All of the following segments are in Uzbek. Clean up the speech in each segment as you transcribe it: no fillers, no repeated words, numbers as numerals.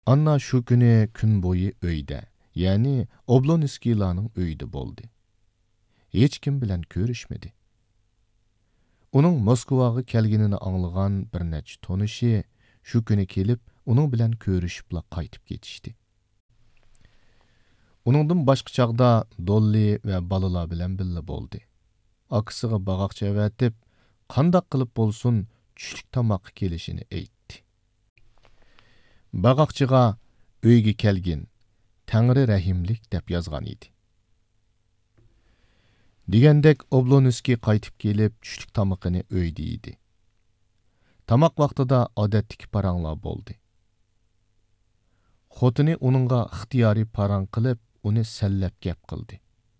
Anna shu kuni kun bo'yi uyda, ya'ni Oblonskiylarning uyida bo'ldi. Hech kim bilan ko'rishmadi. Uning Moskvaga kelganini anglagan bir necha tonishi shu kuni kelib, uning bilan ko'rishibla qaytib ketishdi. Uningdan boshqa chaqda Dolly va balalar bilan birga bo'ldi. Akasiga bag'oqcha avatib, qandoq qilib bo'lsin tushlik tomoqqa kelishini aytdi. Bag'oqchiga uyga kelgin, Tangri rahimlik deb yozgan edi. Degandek Oblonskiy qaytib kelib tushlik tomoqini uyda yedi. Tomoq vaqtida odatdagi paranglar bo'ldi. Xotini uningga ixtiyoriy parang qilib, uni sallab gap qildi.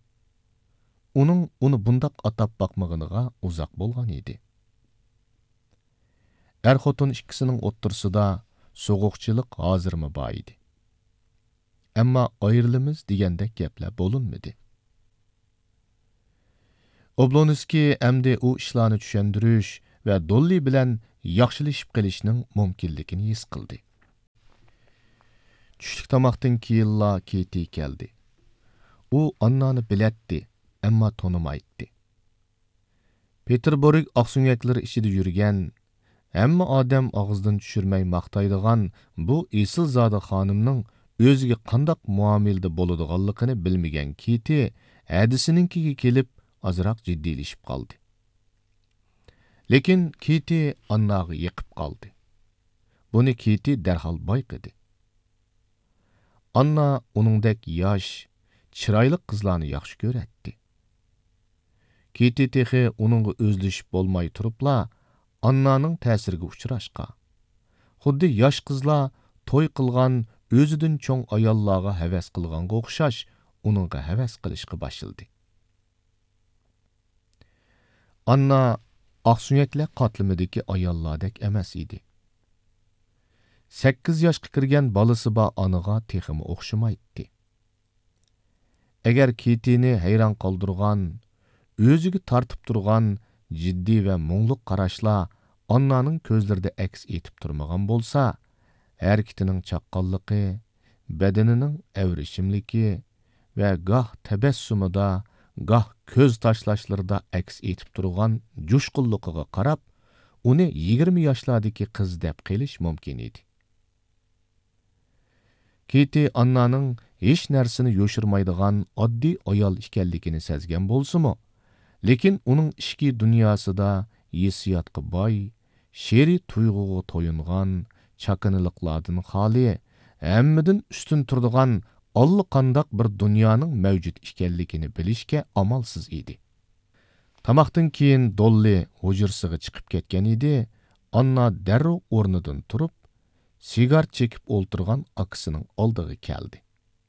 Uni bundaq atab baqmag'iniga uzoq bo'lgan edi. Er-xotin ikkisining o'ttirsida so'g'uqchilik hozirmi bor edi. Ammo ayrilimiz degandek gaplar bo'linmadi. Oblonskiy endi u ishlarni tushuntirish va Dolly bilan yaxshilashib qilishning mumkinligini his qildi. Tushlik tomoqdan keyinla Keti keldi. U Annani bilatdi, ammo tonimaydi. Peterburg oqsunyaklari ichida yurgan, hamma odam og'izdan tushirmay maqtaydigan bu Esilzoda xonimning o'ziga qandoq muomalada bo'ladiganligini bilmagan Keti hadisininkiga kelib azroq jiddiylashib qoldi. Lekin Keti Annaga yiqib qoldi. Buni Keti darhol bayqadi. Anna uningdek yosh, chiroyli qizlarni yaxshi ko'ratdi. Keti texi uningga o'zlashib bo'lmay turibla, Annaning ta'siriga uchrashqa. Xuddi yosh qizlar to'y qilgan, o'zidan cho'ng ayollarga havas qilganga o'xshash, uningga havas qilishga boshladi. Anna oqsunyaklar qatlamidagi ayollardek emas edi. 8 yoshga kirgan bolasi bor anaga teximi o'xshamaydi. Agar Ketini hayron qoldirgan, o'ziga tortib turgan jiddiy va mungluq qarashlar Annaning ko'zlarida aks etib turmagan bo'lsa, harakatining chaqqonligi, badanining avrishimligi va goh tabassumida, goh ko'z tashlashlarida aks etib turgan jo'shqinligiga qarab, uni 20 yoshlardagi qiz deb qilish mumkin edi. Keti Annaning hech narsani yo'shirmaydigan oddiy ayol ekanligini sezgan bo'lsa-mu, lekin uning ishki dunyosida hissiyotga boy, she'riy tuyg'uga to'yingan, chaqiniliklardan xoli, hammadan ustun turadigan allaqandoq bir dunyoning mavjud ekanligini bilishga amalsiz edi. Tamoqdan keyin Dolly hujrasiga chiqib ketgan edi. Anna darrov o'rnidan turib, sigar chekib o'ltirgan akasining oldiga keldi.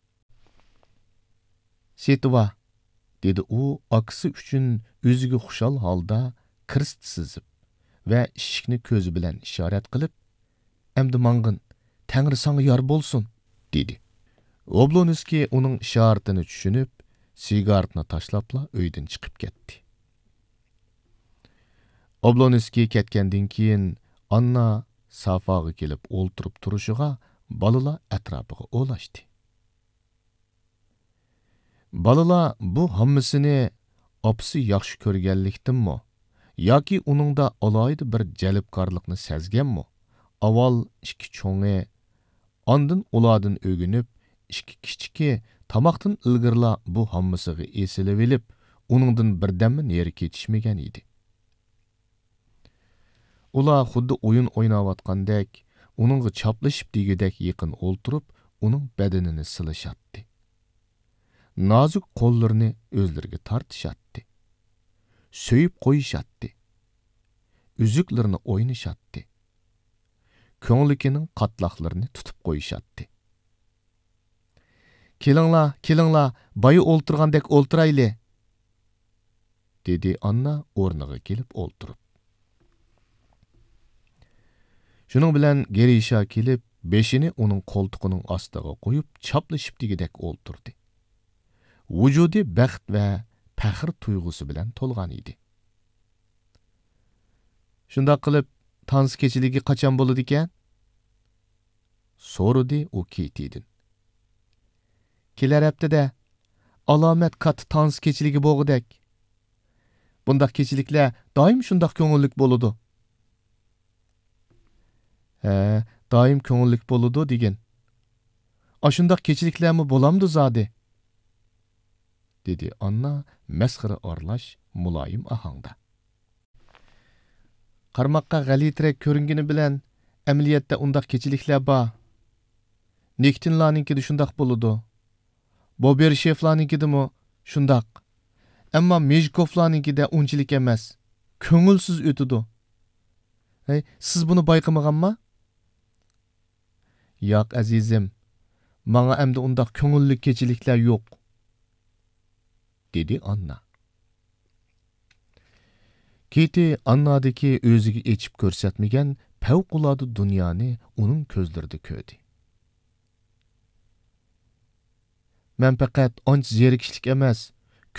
"Setva", dedi u akasi uchun o'ziga xushal holda kirst sizib va eshikni ko'zi bilan ishorat qilib, "Endi mang'in, Tangri sanga yor bo'lsin", dedi. Oblonskiy uning ishoratini tushunib, sigaretni tashlabla uydan chiqib ketdi. Oblonskiy ketgandan keyin Anna sofaga kelib o'ltirib turishiga balalar atrofiga o'lashdi. Balalar bu hammasini opsi yaxshi ko'rganlikdanmi yoki uningda alohida bir jalbkorlikni sezganmi? Avval ikki cho'ngi, ondan ulardan o'ginib, ikki kichiki tomoqdan ilgirla bu hammasiga esilib elib, uningdan birdammi neri ketishmagan edi. Ular xuddi o'yin o'ynayotgandek, uningga chaplashib degidek yaqin o'ltirib, uning badanini silishatdi. Nozik qo'llarini o'zlariga tortishatdi. So'yib qo'yishatdi. Uzuklarini o'ynashatdi. Ko'nglikining qatloqlarini tutib qo'yishatdi. "Kelinglar, kelinglar, boyi o'ltirgandek o'ltirayli", dedi Anna o'rniga kelib o'ltirib. Shuning bilan Gerisha kelib, beshini uning qo'ltiqining ostiga qo'yib, chaplashib degidek o'ltirdi. Vujudi baxt va faxr tuyg'usi bilan to'lgan edi. "Shundoq qilib, tans kechiligi qachon bo'ladi ekan?" so'radi u Kitty'din. Kelar haftada alomat katta tans kechiligi bo'lg'idek. Bundaq kechiliklar doim shundaq ko'ngillik bo'ladi. Doim ko'ngillik bo'ladi degan. Ashundaq kechiliklarmi bo'lamdi zodi? dedi Anna masxara orlash muloyim ohangda. Qarmoqqa g'alitirak ko'ringini bilan amaliyotda undaq kechiliklar bor. Niktinlarninkida shundaq bo'ladi. Bobershevlarninkidami shundaq. Ammo Mejkovlarninkida unchalik emas. Ko'ngilsiz o'tidi. Siz buni bayqamaganmi? Yo'q azizim. Menga endi undaq ko'ngilli kechiliklar yo'q, dedi Anna. Kitty Annadagi o'ziga echib ko'rsatmagan favqulodda dunyoni uning ko'zlarida ko'rdi. Men faqat ancha zerikishlik emas,